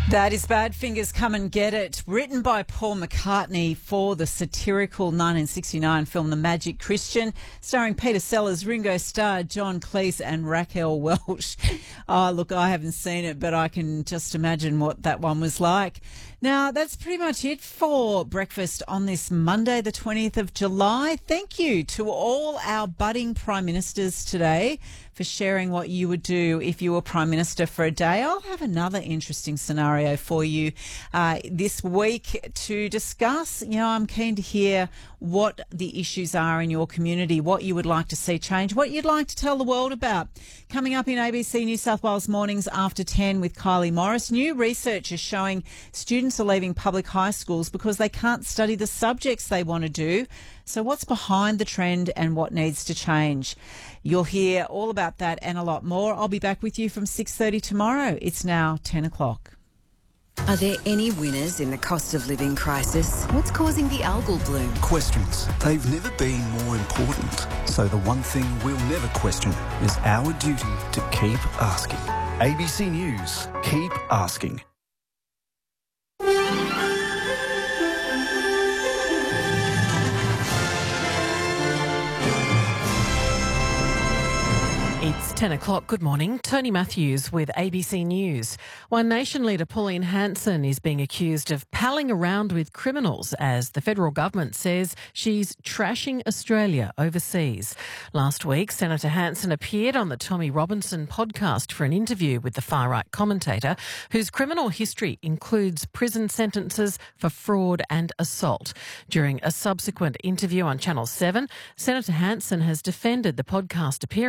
That is Badfingers Come and Get It, written by Paul McCartney for the satirical 1969 film The Magic Christian, starring Peter Sellers, Ringo Starr, John Cleese and Raquel Welch. Oh, look, I haven't seen it, but I can just imagine what that one was like. Now, that's pretty much it for breakfast on this Monday, the 20th of July. Thank you to all our budding Prime Ministers today for sharing what you would do if you were Prime Minister for a day. I'll have another interesting scenario for you this week to discuss. You know, I'm keen to hear what the issues are in your community, what you would like to see change, what you'd like to tell the world about. Coming up in ABC New South Wales Mornings after 10 with Kylie Morris, new research is showing students are leaving public high schools because they can't study the subjects they want to do. So what's behind the trend and what needs to change? You'll hear all about that and a lot more. I'll be back with you from 6:30 tomorrow. It's now 10 o'clock. Are there any winners in the cost of living crisis? What's causing the algal bloom? Questions. They've never been more important. So the one thing we'll never question is our duty to keep asking. ABC News. Keep asking. It's 10 o'clock. Good morning. Tony Matthews with ABC News. One Nation leader Pauline Hanson is being accused of palling around with criminals as the federal government says she's trashing Australia overseas. Last week, Senator Hanson appeared on the Tommy Robinson podcast for an interview with the far-right commentator whose criminal history includes prison sentences for fraud and assault. During a subsequent interview on Channel 7, Senator Hanson has defended the podcast appearance